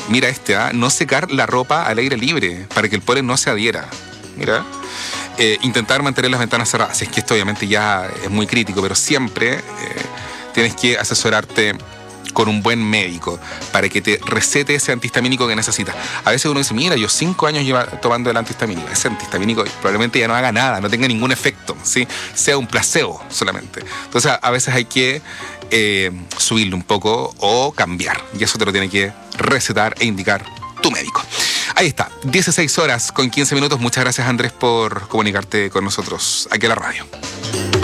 Mira no secar la ropa al aire libre para que el polen no se adhiera. Mira. Intentar mantener las ventanas cerradas. Si es que esto obviamente ya es muy crítico, pero siempre tienes que asesorarte con un buen médico para que te recete ese antihistamínico que necesitas. A veces uno dice, mira, yo 5 años llevo tomando el antihistamínico. Ese antihistamínico probablemente ya no haga nada, no tenga ningún efecto, ¿sí? Sea un placebo solamente. Entonces a veces hay que subirle un poco o cambiar. Y eso te lo tiene que recetar e indicar tu médico. Ahí está, 16 horas con 15 minutos. Muchas gracias, Andrés, por comunicarte con nosotros aquí en la radio.